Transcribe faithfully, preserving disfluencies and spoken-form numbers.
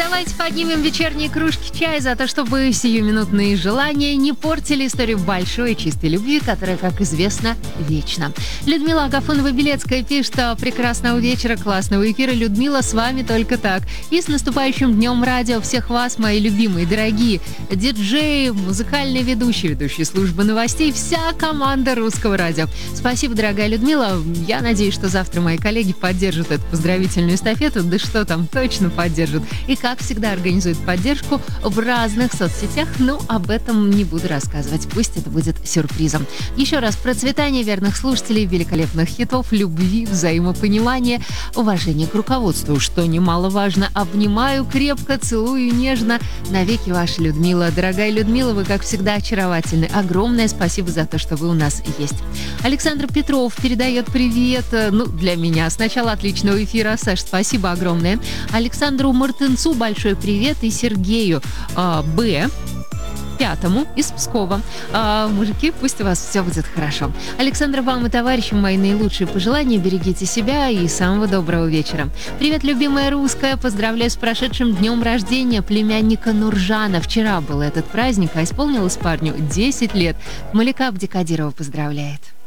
Давайте поднимем вечерние кружки чая за то, чтобы сиюминутные желания не портили историю большой и чистой любви, которая, как известно, вечна. Людмила Агафонова-Белецкая пишет: прекрасного вечера, классного эфира. Людмила, с вами только так. И с наступающим днем радио всех вас, мои любимые, дорогие диджеи, музыкальные ведущие, ведущие службы новостей, вся команда Русского радио. Спасибо, дорогая Людмила. Я надеюсь, что завтра мои коллеги поддержат эту поздравительную эстафету. Да что там, точно поддержат. И, как всегда, организуют поддержку в разных соцсетях. Но об этом не буду рассказывать. Пусть это будет сюрпризом. Еще раз, процветание верных слушателей, великолепных хитов, любви, взаимопонимания, уважение к руководству, что немаловажно. Обнимаю крепко, целую нежно. Навеки ваша Людмила. Дорогая Людмила, вы, как всегда, очаровательны. Огромное спасибо за то, что вы у нас есть. Александр Петров передает привет. Ну, для меня. Сначала отличного эфира. Саш, спасибо огромное. Александру Мартынцу большой привет. И Сергею а, Б. Пятому из Пскова. А, мужики, пусть у вас все будет хорошо. Александр, вам и товарищам мои наилучшие пожелания. Берегите себя и самого доброго вечера. Привет, любимая русская. Поздравляю с прошедшим днем рождения племянника Нуржана. Вчера был этот праздник, а исполнилось парню десять лет. Малика Абдикадирова поздравляет.